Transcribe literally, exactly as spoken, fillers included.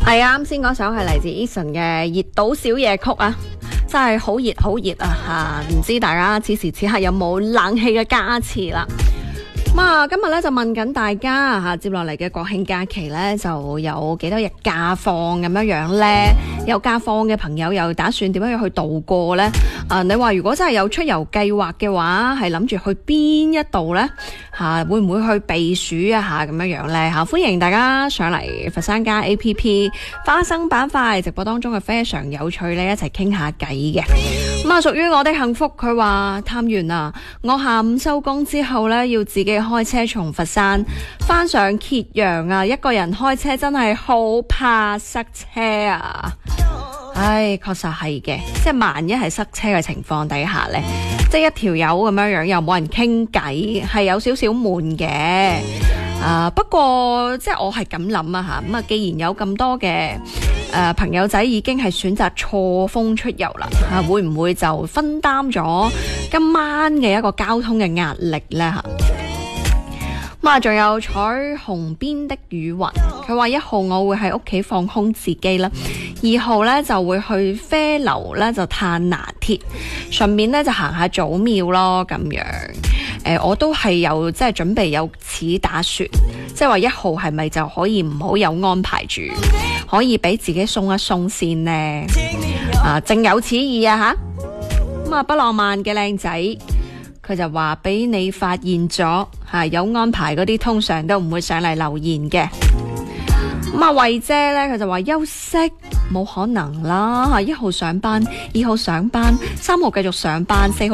係啊，啱先嗰首係嚟自 Eason 嘅《熱島小夜曲》啊，真係好熱好熱啊吓！唔知大家此時此刻有冇冷氣嘅加持啦？咁啊，今日咧就問緊大家吓，接落嚟嘅國慶假期咧就有幾多日假放咁樣樣咧？有假放嘅朋友又打算點樣去度過呢？啊，你話如果真係有出遊計劃嘅話，係諗住去邊一度呢？吓、啊，會唔會去避暑啊？吓，咁樣樣呢？吓、啊，歡迎大家上嚟佛山家 A P P 花生板塊直播當中嘅非常有趣呢，一齊傾下偈嘅。咁啊，屬於我的幸福，佢話探完啊，我下午收工之後呢，要自己開車從佛山翻上揭陽啊，一個人開車真係好怕塞車啊！唉，確實係嘅，即係萬一係塞車嘅情況底下呢，即係一條友咁樣樣又冇人傾偈，係有少少悶嘅。啊，不過即係我係咁諗啊吓，咁啊，既然有咁多嘅誒、呃、朋友仔已經係選擇錯峰出遊啦，吓、啊、會唔會就分擔咗今晚嘅一個交通嘅壓力呢？吓？咁啊，仲有彩虹邊的雨雲，佢話一號我會喺屋企放空自己啦，二號呢就會去啡樓呢就嘆拿鐵，順便呢就行下祖廟咯咁樣。誒、呃，我都係有即係準備有此打算，即係話一號係咪就可以唔好有安排住，可以俾自己鬆一鬆先呢？啊，正有此意啊吓。咁啊，不浪漫嘅靚仔。佢就話俾你發現咗吓，有安排嗰啲通常都唔會上嚟留言嘅。咁啊，慧姐呢，佢就話休息冇可能啦吓，一號上班，二號上班，三號繼續上班，四號